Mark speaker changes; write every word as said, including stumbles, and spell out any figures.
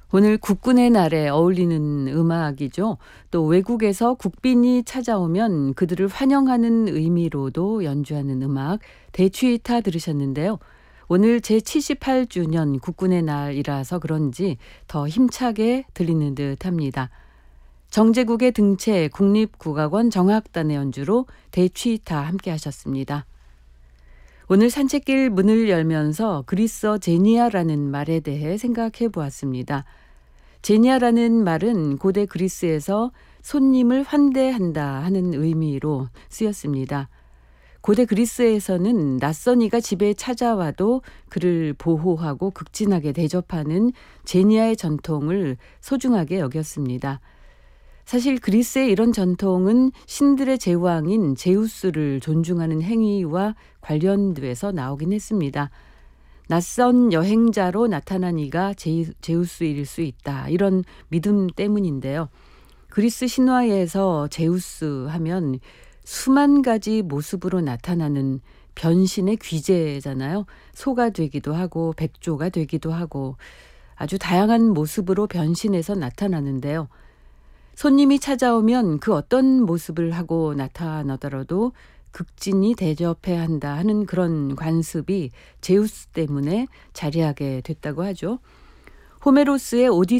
Speaker 1: 오늘 국군의 날에 어울리는 음악이죠. 또 외국에서 국빈이 찾아오면 그들을 환영하는 의미로도 연주하는 음악 대취타 들으셨는데요. 오늘 제칠십팔 주년 국군의 날이라서 그런지 더 힘차게 들리는 듯합니다. 정제국의 등채 국립국악원 정악단의 연주로 대취타 함께 하셨습니다. 오늘 산책길 문을 열면서 그리스어 제니아라는 말에 대해 생각해 보았습니다. 제니아라는 말은 고대 그리스에서 손님을 환대한다 하는 의미로 쓰였습니다. 고대 그리스에서는 낯선 이가 집에 찾아와도 그를 보호하고 극진하게 대접하는 제니아의 전통을 소중하게 여겼습니다. 사실 그리스의 이런 전통은 신들의 제왕인 제우스를 존중하는 행위와 관련돼서 나오긴 했습니다. 낯선 여행자로 나타난 이가 제, 제우스일 수 있다. 이런 믿음 때문인데요. 그리스 신화에서 제우스 하면 수만 가지 모습으로 나타나는 변신의 귀재잖아요. 소가 되기도 하고 백조가 되기도 하고 아주 다양한 모습으로 변신해서 나타나는데요. 손님이 찾아오면 그 어떤 모습을 하고 나타나더라도 극진히 대접해야 한다 하는 그런 관습이 제우스 때문에 자리하게 됐다고 하죠. 호메로스의 오디